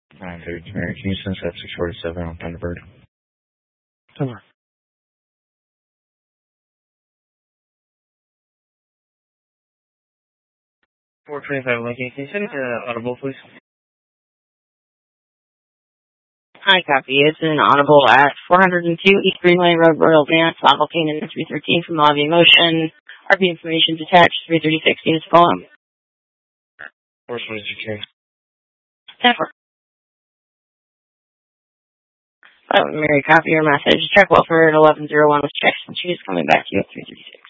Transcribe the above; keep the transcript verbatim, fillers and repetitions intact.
nine thirty, Mary. Can you send that six forty-seven on Thunderbird? Over. four twenty-five Lincoln. Can you send it to Audible, please? Hi, copy. It's an audible at four oh two East Greenway Road, Royal Dance, Lava Canyon three thirteen from Lobby Motion. R P information attached, three thirty-six units column. Force what is your carry? ten four. Oh, Mary, copy your message. Check Wilford eleven oh one with checks and she's coming back to you at three thirty-six.